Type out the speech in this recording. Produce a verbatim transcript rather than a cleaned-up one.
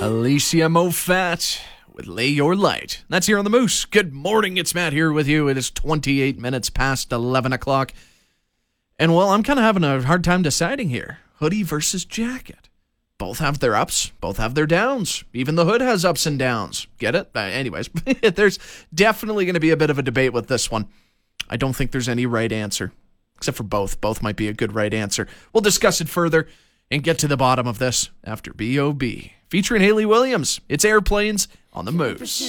Alicia Moffat with Lay Your Light. That's here on the Moose. Good morning, it's Matt here with you. It is twenty-eight minutes past eleven o'clock. And well, I'm kind of having a hard time deciding here. Hoodie versus jacket. Both have their ups, both have their downs. Even the hood has ups and downs. Get it? Uh, anyways, there's definitely going to be a bit of a debate with this one. I don't think there's any right answer, except for both. Both might be a good right answer. We'll discuss it further and get to the bottom of this after B O B. Featuring Hayley Williams. It's Airplanes on the Moose.